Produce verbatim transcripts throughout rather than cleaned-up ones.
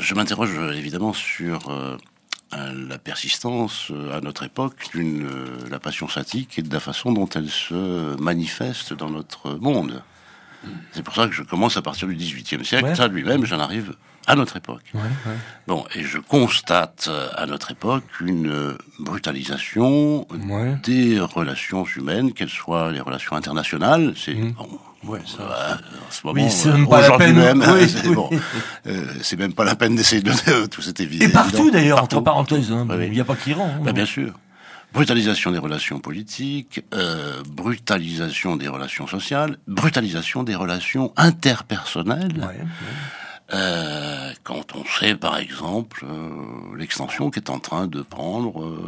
je m'interroge évidemment sur euh, la persistance à notre époque d'une euh, la passion sadique et de la façon dont elle se manifeste dans notre monde. C'est pour ça que je commence à partir du dix-huitième siècle. Ouais. Ça lui-même, j'en arrive à notre époque. Ouais, ouais. Bon, et je constate euh, à notre époque une euh, brutalisation Ouais. des relations humaines, qu'elles soient les relations internationales. C'est Mmh. bon, Ouais, ça. euh, en ce moment, Oui, c'est euh, même pas la aujourd'hui peine. même, Oui, c'est oui. bon, euh, c'est même pas la peine d'essayer de donner tout cet évident. Et partout d'ailleurs, Partout. entre parenthèses, hein, Oui, oui. il n'y a pas qu'Iran. Hein, Bah, bien sûr. Brutalisation des relations politiques, euh, brutalisation des relations sociales, brutalisation des relations interpersonnelles. Ouais, ouais. Euh, quand on sait, par exemple, euh, l'extension qu'est en train de prendre euh,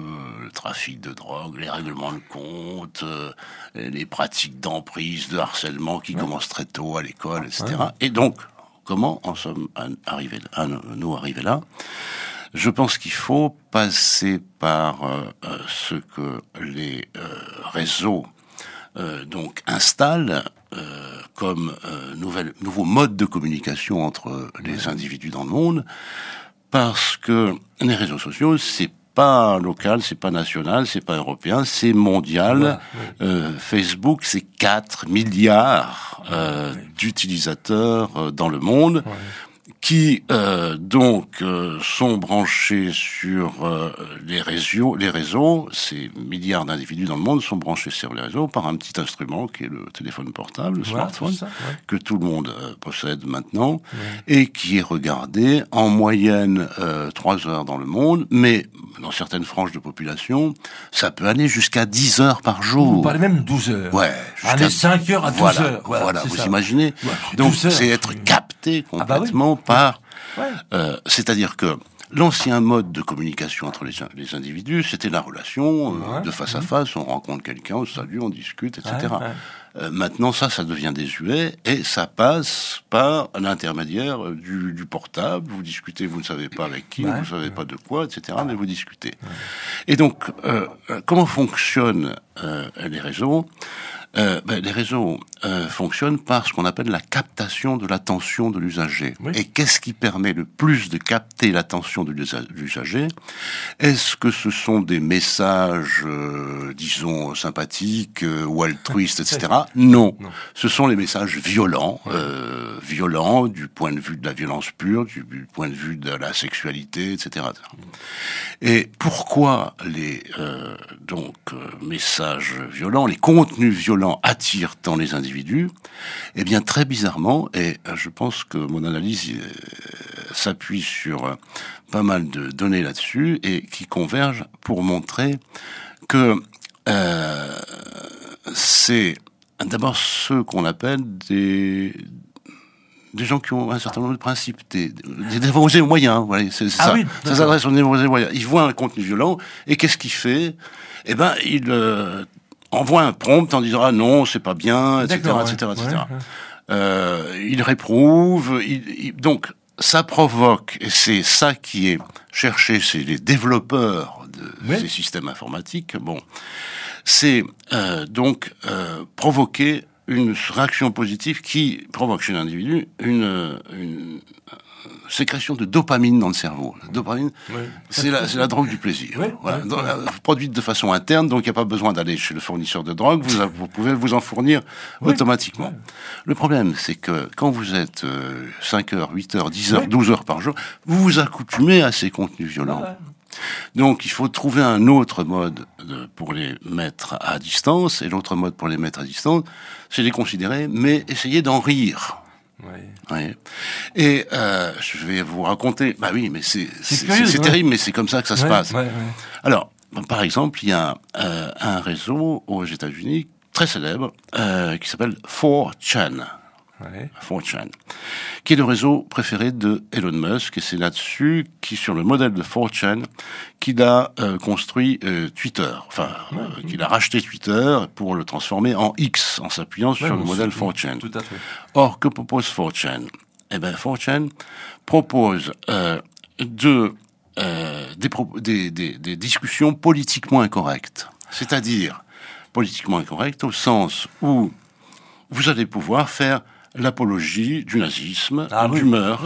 le trafic de drogue, les règlements de compte, euh, les pratiques d'emprise, de harcèlement qui Ouais. commencent très tôt à l'école, et cetera. Ouais. Et donc, comment en sommes arrivés, à nous arriver là ? Je pense qu'il faut passer par euh, euh, ce que les euh, réseaux euh, donc installent euh, comme euh, nouvelle, nouveau mode de communication entre les individus dans le monde, parce que les réseaux sociaux, c'est pas local, c'est pas national, c'est pas européen, c'est mondial. Voilà, ouais. Euh, Facebook, c'est quatre milliards euh, Ouais. d'utilisateurs euh, dans le monde. Ouais. Qui euh, donc euh, sont branchés sur euh, les réseaux, les réseaux. Ces milliards d'individus dans le monde sont branchés sur les réseaux par un petit instrument qui est le téléphone portable, le Voilà, smartphone, c'est ça, ouais. que tout le monde euh, possède maintenant, Ouais. et qui est regardé en moyenne euh, trois heures dans le monde, mais dans certaines franges de population, ça peut aller jusqu'à dix heures par jour. Vous parlez même de douze heures. Ouais. Allez, cinq heures à douze voilà, heures. Voilà, voilà, c'est vous ça. imaginez. Ouais, c'est Donc douze heures. c'est être capté Ah bah oui. complètement par. Ouais. Euh, c'est-à-dire que l'ancien mode de communication entre les, les individus, c'était la relation euh, Ouais. de face à face. On rencontre quelqu'un, on se salue, on discute, et cetera. Ouais, ouais. Euh, maintenant, ça, ça devient désuet et ça passe par l'intermédiaire euh, du, du portable. Vous discutez, vous ne savez pas avec qui, Ouais. vous ne savez pas de quoi, et cetera. Mais vous discutez. Et donc, euh, euh, comment fonctionnent euh, les réseaux ? Euh, ben, les réseaux euh, fonctionnent par ce qu'on appelle la captation de l'attention de l'usager. Oui. Et qu'est-ce qui permet le plus de capter l'attention de l'usa- de l'usager ? Est-ce que ce sont des messages, euh, disons, sympathiques euh, ou altruistes, et cetera. Non. Non. Ce sont les messages violents, euh, violents du point de vue de la violence pure, du, du point de vue de la sexualité, et cetera. Et pourquoi les euh, donc euh, messages violents, les contenus violents attirent tant les individus ? Eh bien, très bizarrement, et euh, je pense que mon analyse euh, s'appuie sur euh, pas mal de données là-dessus et qui convergent pour montrer que euh, c'est d'abord ceux qu'on appelle des des gens qui ont un certain nombre de principes, des, des dévoisés moyens, voilà, c'est, c'est Ah ça. oui, Ça d'accord. s'adresse aux dévoisés moyens. Ils voient un contenu violent, et qu'est-ce qu'il fait ? Eh ben, il euh, envoie un prompt en disant « Ah non, c'est pas bien », et cetera, D'accord, et cetera, ouais. et cetera. Ouais, ouais. Euh, il réprouve, il, il- donc ça provoque, et c'est ça qui est cherché chez les développeurs de Oui. ces systèmes informatiques, bon, c'est euh, donc euh, provoquer une réaction positive qui provoque chez l'individu une, une sécrétion de dopamine dans le cerveau. La dopamine, Oui. c'est la, c'est la drogue du plaisir. Oui, Voilà. oui, Donc, oui. euh, produite de façon interne, donc il n'y a pas besoin d'aller chez le fournisseur de drogue, vous, vous pouvez vous en fournir Oui. automatiquement. Oui. Le problème, c'est que quand vous êtes euh, cinq heures, huit heures, dix heures, Oui. douze heures par jour, vous vous accoutumez à ces contenus violents. Voilà. Donc, il faut trouver un autre mode de, pour les mettre à distance, et l'autre mode pour les mettre à distance, c'est les considérer, mais essayer d'en rire. Ouais. Oui. Et euh, je vais vous raconter. Bah oui, mais c'est C'est c'est, curieux, c'est, c'est ouais. terrible, mais c'est comme ça que ça se Ouais, passe. ouais, ouais. Alors, par exemple, il y a euh, un réseau aux États-Unis très célèbre euh, qui s'appelle four chan. Ouais. four chan, qui est le réseau préféré de Elon Musk, et c'est là-dessus, qui sur le modèle de four chan, qu'il a euh, construit euh, Twitter, enfin, euh, qu'il a racheté Twitter pour le transformer en X, en s'appuyant sur Ouais, le bon, modèle c'est- four chan. Tout à fait. Or, que propose four chan ? Eh ben, four chan propose euh, de, euh, des, pro- des, des, des discussions politiquement incorrectes. C'est-à-dire, politiquement incorrectes au sens où vous allez pouvoir faire l'apologie du nazisme, Ah du oui. meurtre,